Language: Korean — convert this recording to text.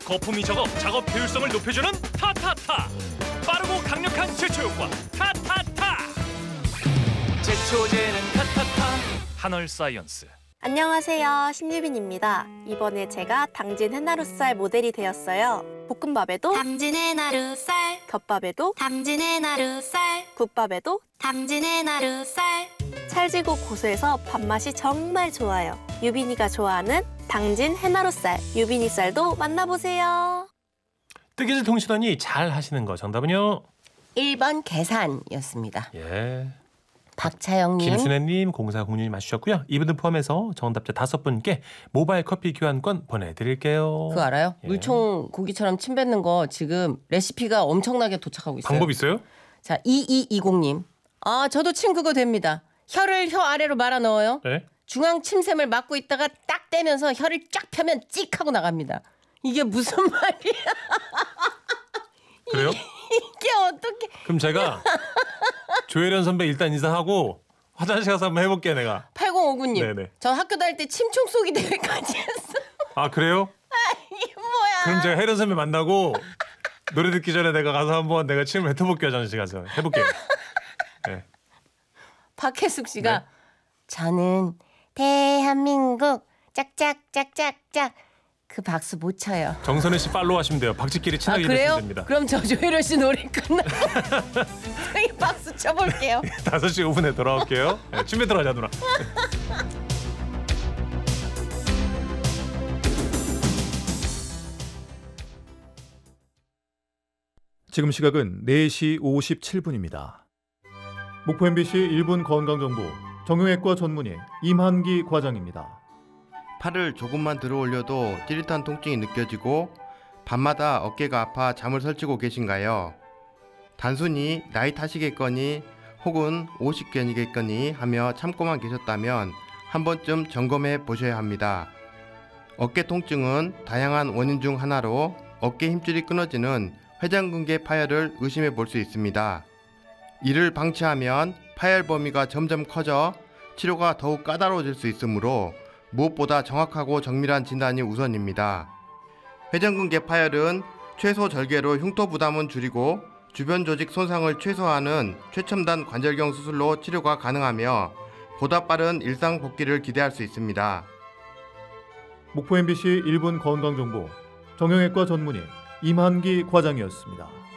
거품이 적어 작업 효율성을 높여주는 타타타. 빠르고 강력한 제초 효과 타타타. 제초제는 타타타. 한얼사이언스. 안녕하세요, 신유빈입니다. 이번에 제가 당진 해나루쌀 모델이 되었어요. 볶음밥에도 당진 해나루쌀, 덮밥에도 당진 해나루쌀, 국밥에도 당진 해나루쌀. 찰지고 고소해서 밥맛이 정말 좋아요. 유빈이가 좋아하는 당진 해나루쌀, 유빈이 쌀도 만나보세요. 뜨개질 통신원이 잘 하시는 거 정답은요? 1번 계산이었습니다. 예. 박차영님. 김순애님, 0406님 맞추셨고요. 이분들 포함해서 정답자 5분께 모바일 커피 교환권 보내드릴게요. 그거 알아요? 예. 물총 고기처럼 침 뱉는 거 지금 레시피가 엄청나게 도착하고 있어요. 방법 있어요? 자, 2220님. 아, 저도 침 그거 됩니다. 혀를 혀 아래로 말아 넣어요. 네. 중앙 침샘을 막고 있다가 딱 떼면서 혀를 쫙 펴면 찍 하고 나갑니다. 이게 무슨 말이야? 그래요? 이게 어떻게? 그럼 제가 조혜련 선배 일단 인사하고 화장실 가서 한번 해볼게요, 내가. 8059님. 네네. 저 학교 다닐 때 침총 쏘기 대회까지 했어요. 아, 그래요? 이게 뭐야? 그럼 제가 혜련 선배 만나고 노래 듣기 전에 내가 가서 한번 내가 침을 뱉어볼게요, 화장실 가서. 해볼게요. 네. 박혜숙 씨가 네. 저는 대한민국 짝짝짝짝짝 그 박수 못 쳐요. 정선혜 씨 팔로우 하시면 돼요. 박쥐끼리 아 친하게 그래요? 지내시면 됩니다. 그럼 저 조혜련 씨 노래 끝나고 저희 박수 쳐볼게요. 5시 5분에 돌아올게요. 네, 침에 들어가자, 누나. 지금 시각은 4시 57분입니다. 목포 MBC 1분 건강정보 정형외과 전문의 임한기 과장입니다. 팔을 조금만 들어 올려도 찌릿한 통증이 느껴지고 밤마다 어깨가 아파 잠을 설치고 계신가요? 단순히 나이 탓이겠거니 혹은 오십견이겠거니 하며 참고만 계셨다면 한 번쯤 점검해 보셔야 합니다. 어깨 통증은 다양한 원인 중 하나로 어깨 힘줄이 끊어지는 회전근개 파열을 의심해 볼 수 있습니다. 이를 방치하면 파열 범위가 점점 커져 치료가 더욱 까다로워질 수 있으므로 무엇보다 정확하고 정밀한 진단이 우선입니다. 회전근개 파열은 최소 절개로 흉터 부담은 줄이고 주변 조직 손상을 최소화하는 최첨단 관절경 수술로 치료가 가능하며 보다 빠른 일상 복귀를 기대할 수 있습니다. 목포 MBC 1분 건강정보 정형외과 전문의 임한기 과장이었습니다.